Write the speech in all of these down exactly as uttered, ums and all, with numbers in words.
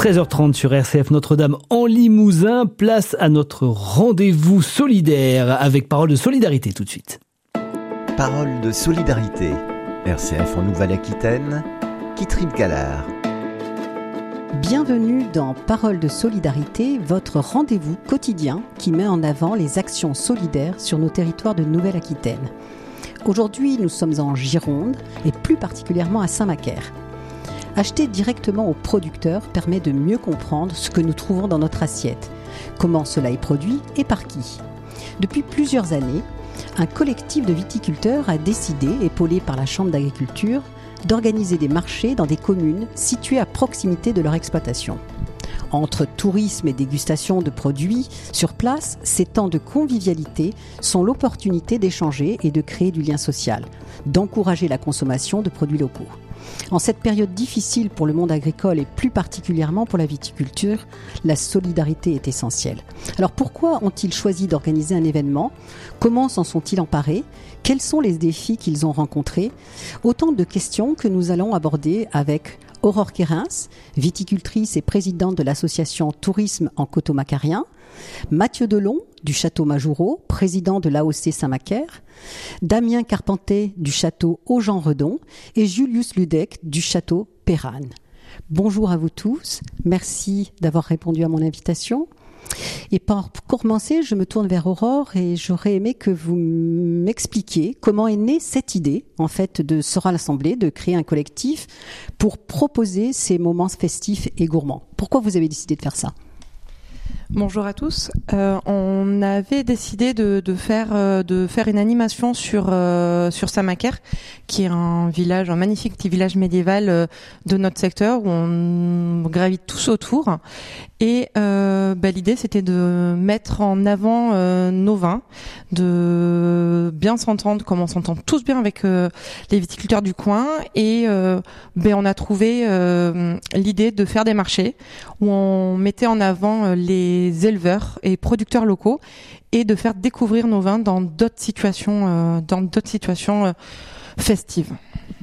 treize heures trente sur R C F Notre-Dame en Limousin. Place à notre rendez-vous solidaire avec Parole de solidarité tout de suite. Parole de solidarité. R C F en Nouvelle-Aquitaine. Kitrin Calard. Bienvenue dans Parole de solidarité, votre rendez-vous quotidien qui met en avant les actions solidaires sur nos territoires de Nouvelle-Aquitaine. Aujourd'hui, nous sommes en Gironde et plus particulièrement à Saint-Macaire. Acheter directement aux producteurs permet de mieux comprendre ce que nous trouvons dans notre assiette, comment cela est produit et par qui. Depuis plusieurs années, un collectif de viticulteurs a décidé, épaulé par la Chambre d'agriculture, d'organiser des marchés dans des communes situées à proximité de leur exploitation. Entre tourisme et dégustation de produits sur place, ces temps de convivialité sont l'opportunité d'échanger et de créer du lien social, d'encourager la consommation de produits locaux. En cette période difficile pour le monde agricole et plus particulièrement pour la viticulture, la solidarité est essentielle. Alors pourquoi ont-ils choisi d'organiser un événement ? Comment s'en sont-ils emparés ? Quels sont les défis qu'ils ont rencontrés ? Autant de questions que nous allons aborder avec Aurore Kérins, viticultrice et présidente de l'association Tourisme en Coteaux-Macarien, Mathieu Delon du Château Majoureau, président de l'A O C Saint-Macaire, Damien Carpenter du Château Aujean-Redon et Julius Ludek du Château Pérane. Bonjour à vous tous, merci d'avoir répondu à mon invitation. Et pour commencer, je me tourne vers Aurore et j'aurais aimé que vous m'expliquiez comment est née cette idée, en fait, de se rassembler, de créer un collectif pour proposer ces moments festifs et gourmands. Pourquoi vous avez décidé de faire ça ? Bonjour à tous. Euh, on avait décidé de, de faire euh, de faire une animation sur euh, sur Saint-Macaire, qui est un village, un magnifique petit village médiéval euh, de notre secteur où on gravite tous autour. Et euh, bah, l'idée, c'était de mettre en avant euh, nos vins, de bien s'entendre, comme on s'entend tous bien avec euh, les viticulteurs du coin. Et euh, bah, on a trouvé euh, l'idée de faire des marchés où on mettait en avant euh, les éleveurs et producteurs locaux et de faire découvrir nos vins dans d'autres situations, euh, dans d'autres situations euh, festives.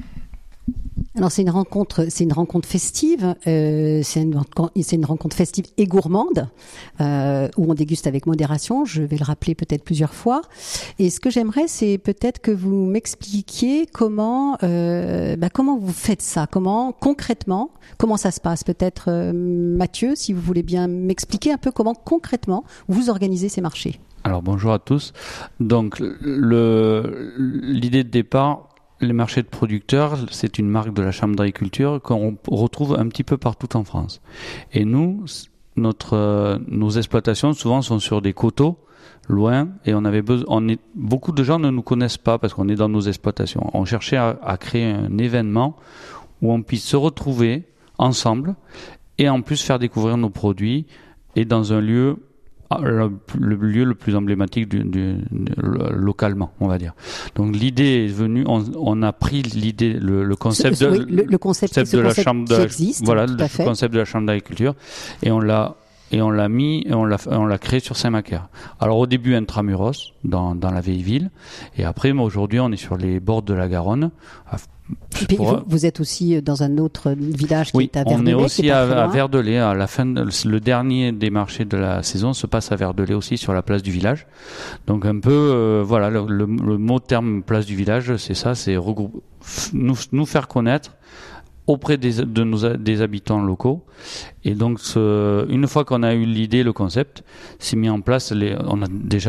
Alors c'est une rencontre, c'est une rencontre festive, euh, c'est, une, c'est une rencontre festive et gourmande euh, où on déguste avec modération. Je vais le rappeler peut-être plusieurs fois. Et ce que j'aimerais, c'est peut-être que vous m'expliquiez comment, euh, bah, comment vous faites ça, comment concrètement, comment ça se passe. Peut-être euh, Mathieu, si vous voulez bien m'expliquer un peu comment concrètement vous organisez ces marchés. Alors bonjour à tous. Donc le, l'idée de départ. Les marchés de producteurs, c'est une marque de la Chambre d'agriculture qu'on retrouve un petit peu partout en France. Et nous, notre, euh, nos exploitations souvent sont sur des coteaux, loin, et on avait besoin, on est, beaucoup de gens ne nous connaissent pas parce qu'on est dans nos exploitations. On cherchait à, à créer un événement où on puisse se retrouver ensemble et en plus faire découvrir nos produits et dans un lieu Le, le lieu le plus emblématique du, du, du, localement, on va dire. Donc l'idée est venue, on, on a pris l'idée, le, le concept ce, de, oui, le, le concept, concept de la chambre de, existe, voilà, le fait. concept de la chambre d'agriculture, et on l'a et on l'a mis et on l'a on l'a créé sur Saint-Macaire. Alors au début intramuros dans dans la vieille ville, et après aujourd'hui on est sur les bords de la Garonne. Et puis, vous, vous êtes aussi dans un autre village qui oui, est à Verdelais. On est aussi à, à Verdelais. À la fin, de, le dernier des marchés de la saison se passe à Verdelais aussi, sur la place du village. Donc un peu, euh, voilà, le, le, le mot terme place du village, c'est ça, c'est regroupe, nous, nous faire connaître auprès des, de nos, des habitants locaux. Et donc, ce, une fois qu'on a eu l'idée, le concept, c'est mis en place. Les, on a déjà